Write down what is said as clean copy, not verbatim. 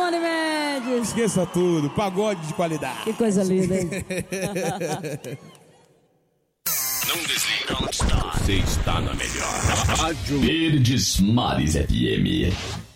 Tony Mendes. Esqueça tudo, pagode de qualidade. Que coisa linda, hein? Não desliga, você está na melhor. Rádio Verdes Mares FM.